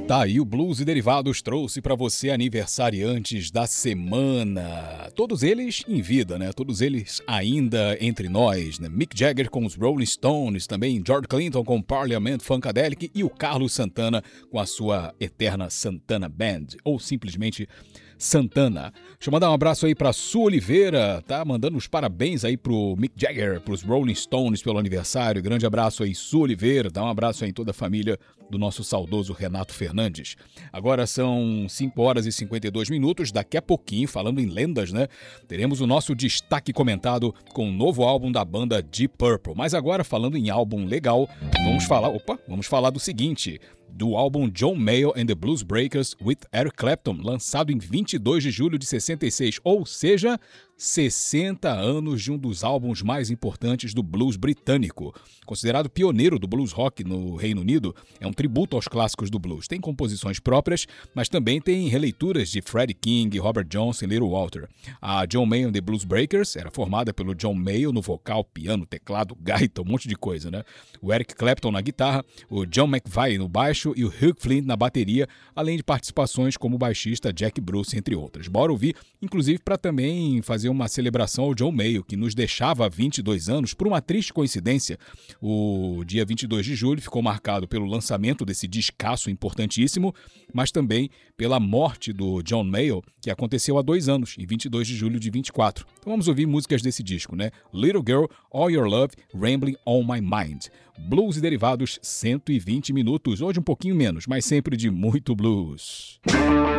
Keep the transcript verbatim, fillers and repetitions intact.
Tá aí, o Blues e Derivados trouxe pra você aniversariantes da semana. Todos eles em vida, né? Todos eles ainda entre nós, né? Mick Jagger com os Rolling Stones, também George Clinton com Parliament Funkadelic e o Carlos Santana com a sua eterna Santana Band, ou simplesmente Santana. Deixa eu mandar um abraço aí pra Su Oliveira, tá? Mandando os parabéns aí pro Mick Jagger, pros Rolling Stones pelo aniversário. Grande abraço aí, Su Oliveira. Dá um abraço aí em toda a família do nosso saudoso Renato Fernandes. Agora são cinco horas e cinquenta e dois minutos. Daqui a pouquinho, falando em lendas, né? Teremos o nosso destaque comentado com o novo álbum da banda Deep Purple. Mas agora, falando em álbum legal, vamos falar, opa, vamos falar do seguinte, do álbum John Mayall and the Blues Breakers with Eric Clapton, lançado em vinte e dois de julho de sessenta e seis, ou seja, sessenta anos de um dos álbuns mais importantes do blues britânico. Considerado pioneiro do blues rock no Reino Unido, é um tributo aos clássicos do blues. Tem composições próprias, mas também tem releituras de Freddie King, Robert Johnson e Little Walter. A John Mayall and the Blues Breakers era formada pelo John Mayall no vocal, piano, teclado, gaita, um monte de coisa, né? O Eric Clapton na guitarra, o John McVie no baixo e o Hugh Flint na bateria, além de participações como o baixista Jack Bruce, entre outras. Bora ouvir, inclusive, para também fazer uma celebração ao John Mayall, que nos deixava há vinte e dois anos. Por uma triste coincidência, o dia vinte e dois de julho ficou marcado pelo lançamento desse discaço importantíssimo, mas também pela morte do John Mayall, que aconteceu há dois anos, em vinte e dois de julho de vinte e quatro. Então vamos ouvir músicas desse disco, né? Little Girl, All Your Love, Rambling on My Mind. Blues e Derivados, cento e vinte minutos, hoje um pouquinho menos, mas sempre de muito blues.